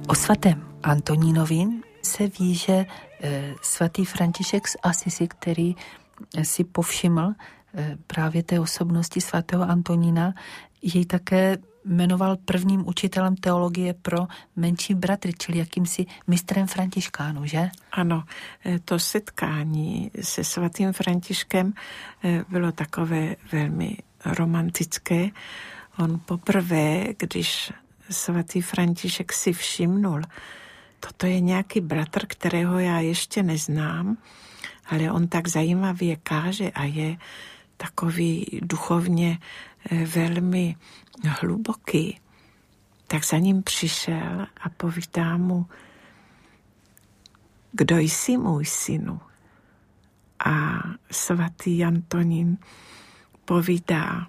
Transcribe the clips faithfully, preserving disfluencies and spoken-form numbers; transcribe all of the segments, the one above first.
O svatém Antonínovi se ví, že svatý František z Asisi, který si povšiml právě té osobnosti svatého Antonína, jej také jmenoval prvním učitelem teologie pro menší bratry, čili jakýmsi mistrem františkánů, že? Ano, to setkání se svatým Františkem bylo takové velmi romantické. On poprvé, když svatý František si všimnul, toto je nějaký bratr, kterého já ještě neznám, ale on tak zajímavě káže a je takový duchovně velmi hluboký, tak za ním přišel a povídá mu: kdo jsi, můj synu? A svatý Antonín povídá: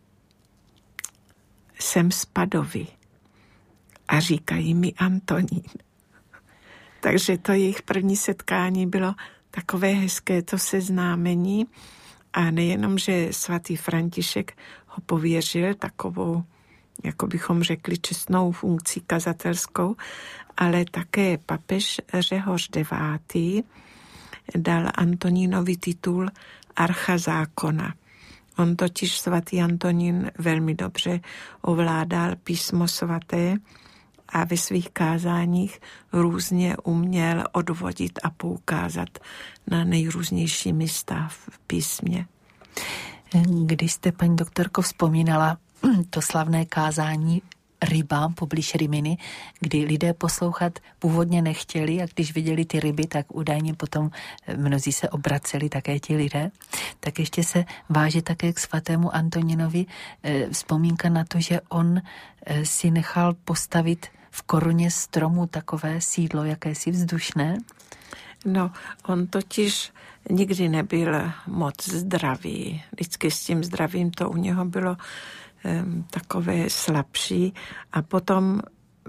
jsem z Padovy a říkají mi Antonín. Takže to jejich první setkání bylo takové hezké to seznámení. A nejenom, že svatý František ho pověřil takovou, jako bychom řekli, čestnou funkcí kazatelskou, ale také papež Řehoř devátý dal Antonínovi titul archa zákona. On totiž svatý Antonín velmi dobře ovládal písmo svaté a ve svých kázáních různě uměl odvodit a poukázat na nejrůznější místa v písmě. Když jste, paní doktorko, vzpomínala to slavné kázání rybám poblíž Rimini, kdy lidé poslouchat původně nechtěli a když viděli ty ryby, tak údajně potom mnozí se obraceli, také ti lidé, tak ještě se váže také k svatému Antonínovi vzpomínka na to, že on si nechal postavit v koruně stromu takové sídlo, jakési vzdušné. No, on totiž nikdy nebyl moc zdravý. Vždycky s tím zdravím to u něho bylo um, takové slabší a potom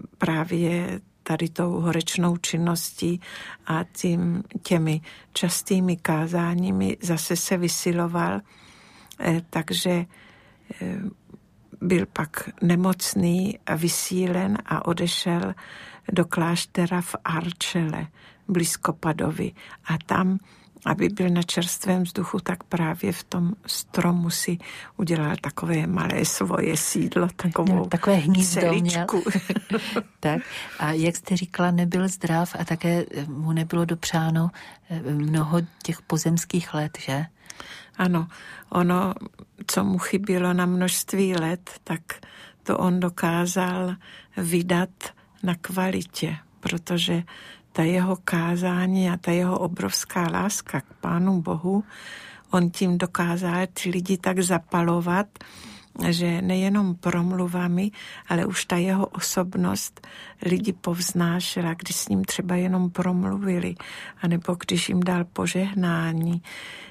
právě tady tou horečnou činností a tím, těmi častými kázáními zase se vysiloval, eh, takže eh, byl pak nemocný a vysílen a odešel do kláštera v Arcele, blízko Padovy. A tam, aby byl na čerstvém vzduchu, tak právě v tom stromu si udělal takové malé svoje sídlo, takovou takové hnízdo celičku. Tak. A jak jste říkala, nebyl zdrav a také mu nebylo dopřáno mnoho těch pozemských let, že? Ano, ono, co mu chybělo na množství let, tak to on dokázal vydat na kvalitě, protože ta jeho kázání a ta jeho obrovská láska k Pánu Bohu, on tím dokázal ty lidi tak zapalovat, že nejenom promluvami, ale už ta jeho osobnost lidi povznášela, když s ním třeba jenom promluvili, anebo když jim dal požehnání.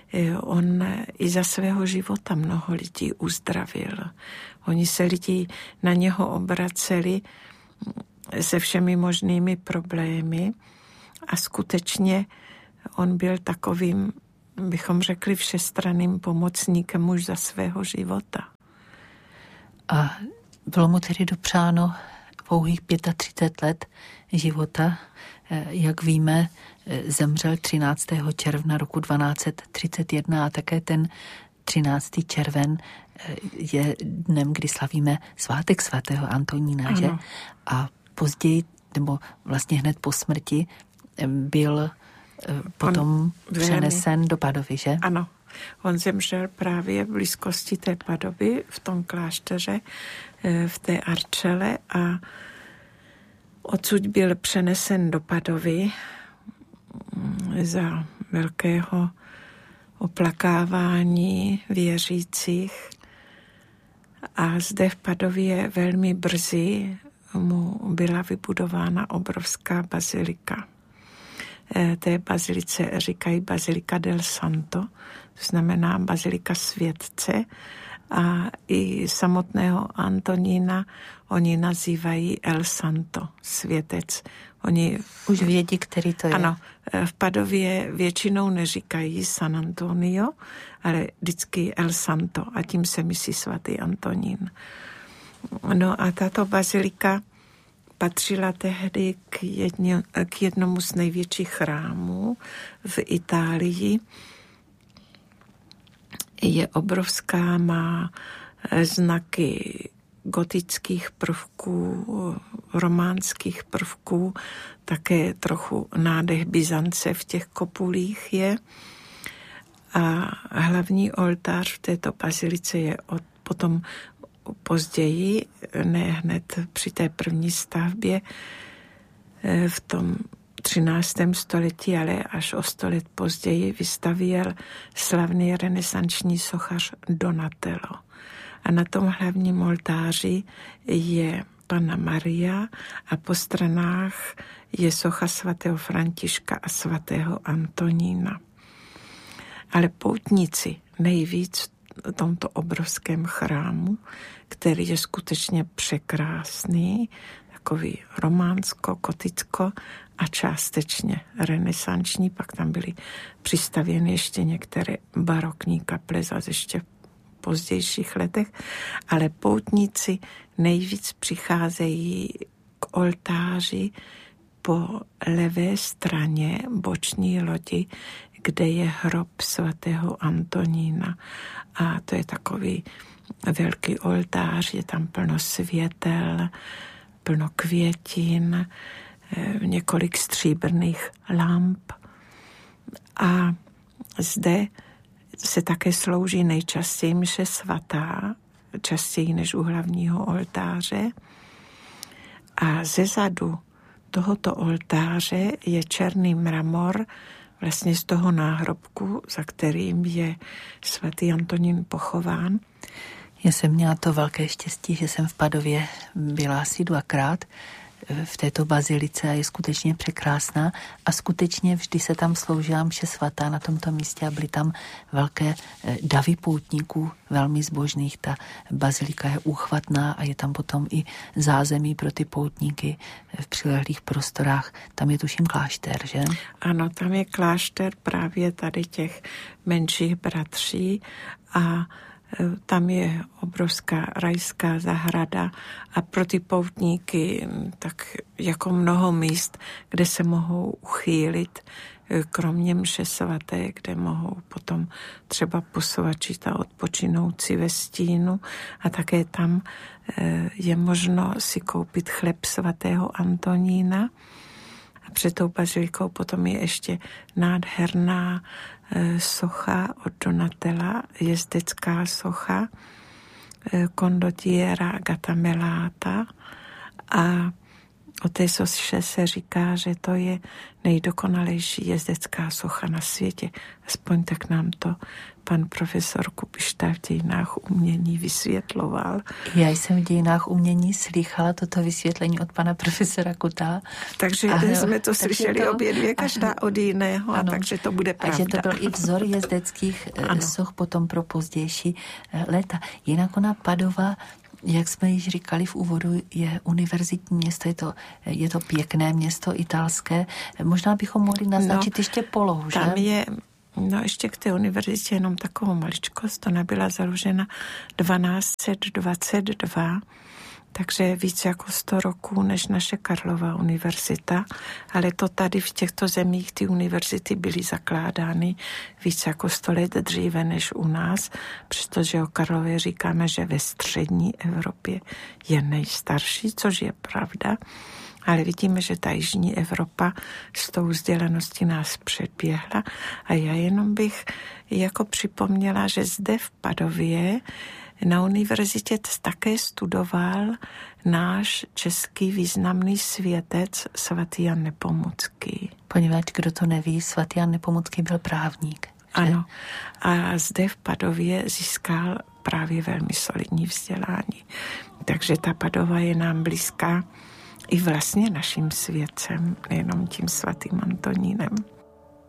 On i za svého života mnoho lidí uzdravil. Oni se lidi na něho obraceli se všemi možnými problémy a skutečně on byl takovým, bychom řekli, všestranným pomocníkem už za svého života. A bylo mu tedy dopřáno pouhých třicet pět let života. Jak víme, zemřel třináctého června roku dvanáct set třicet jedna a také ten třináctý červen je dnem, kdy slavíme svátek svatého Antonína, ano. Že? A později, nebo vlastně hned po smrti, byl potom On přenesen velmi... do Padovy, že? Ano. On zemřel právě v blízkosti té Padovy, v tom klášteře, v té Arcele a odsud byl přenesen do Padovy za velkého oplakávání věřících a zde v Padově velmi brzy mu byla vybudována obrovská bazilika. Té bazilice říkají Bazilika del Santo, to znamená bazilika světce a i samotného Antonína oni nazývají El Santo, světec. Oni už vědí, který to je. Ano, v Padově většinou neříkají San Antonio, ale vždycky El Santo a tím se myslí svatý Antonín. No a tato bazilika patřila tehdy k, jedně, k jednomu z největších chrámů v Itálii. Je obrovská, má znaky gotických prvků, románských prvků, také trochu nádech Byzance v těch kopulích je. A hlavní oltář v této bazilice je od, potom později, ne hned při té první stavbě, v tom třináctém století, ale až o sto let později vystavěl slavný renesanční sochař Donatello. A na tom hlavním oltáři je Panna Maria a po stranách je socha svatého Františka a svatého Antonína. Ale poutníci nejvíc v tomto obrovském chrámu, který je skutečně překrásný, takový románsko, goticko a částečně renesanční, pak tam byly přistavěny ještě některé barokní kaple zase ještě v pozdějších letech, ale poutníci nejvíc přicházejí k oltáři po levé straně boční lodi, kde je hrob svatého Antonína. A to je takový velký oltář, je tam plno světel, plno květin, několik stříbrných lamp. A zde se také slouží nejčastěji mše svatá, častěji než u hlavního oltáře. A zezadu tohoto oltáře je černý mramor, vlastně z toho náhrobku, za kterým je svatý Antonín pochován. Já jsem měla to velké štěstí, že jsem v Padově byla asi dvakrát v této bazilice a je skutečně překrásná a skutečně vždy se tam sloužila mše svatá na tomto místě a byly tam velké davy poutníků, velmi zbožných. Ta bazilika je úchvatná a je tam potom i zázemí pro ty poutníky v přilehlých prostorách. Tam je tuším klášter, že? Ano, tam je klášter právě tady těch menších bratří a tam je obrovská rajská zahrada a pro ty poutníky tak jako mnoho míst, kde se mohou uchýlit, kromě mše svaté, kde mohou potom třeba posvačit a odpočinout si ve stínu a také tam je možno si koupit chleb svatého Antonína. A před tou bazilikou potom je ještě nádherná socha od Donatella, jezdecká socha Condottiera Gattamelata a o té soše se říká, že to je nejdokonalejší jezdecká socha na světě. Aspoň tak nám to pan profesor Kupišta v dějinách umění vysvětloval. Já jsem v dějinách umění slychala toto vysvětlení od pana profesora Kuta. Takže a jsme to slyšeli to, obě dvě, každá a, od jiného, a takže to bude pravda. A že to byl i vzor jezdeckých ano. soch potom pro pozdější léta. Jinak ona Padova, jak jsme již říkali v úvodu, je univerzitní město, je to, je to pěkné město italské. Možná bychom mohli naznačit no, ještě polohu, že? Tam je, no ještě k té univerzitě jenom takovou maličkost, ona byla založena dvanáct set dvacet dva, takže víc jako sto roků než naše Karlova univerzita, ale to tady v těchto zemích ty univerzity byly zakládány víc jako sto let dříve než u nás, přestože o Karlově říkáme, že ve střední Evropě je nejstarší, což je pravda, ale vidíme, že ta jižní Evropa s tou vzdělaností nás předběhla a já jenom bych jako připomněla, že zde v Padově na univerzitě také studoval náš český významný světec svatý Jan Nepomucký. Poněvadž, kdo to neví, svatý Jan Nepomucký byl právník. Že? Ano. A zde v Padově získal právě velmi solidní vzdělání. Takže ta Padova je nám blízká i vlastně naším světcem, nejenom tím svatým Antonínem.